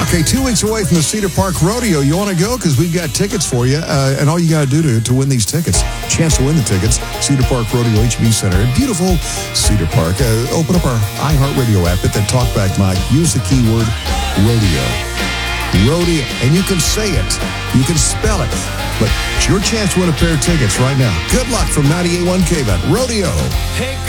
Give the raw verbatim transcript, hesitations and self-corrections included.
Okay, two weeks away from the Cedar Park Rodeo. You want to go? Because we've got tickets for you. Uh, and all you got to do to to win these tickets, chance to win the tickets, Cedar Park Rodeo H B Center in beautiful Cedar Park. Uh, open up our iHeartRadio app, hit that talkback mic, use the keyword rodeo. Rodeo. And you can say it. You can spell it. But it's your chance to win a pair of tickets right now. Good luck from ninety-eight point one K-Bet. Rodeo. Hey.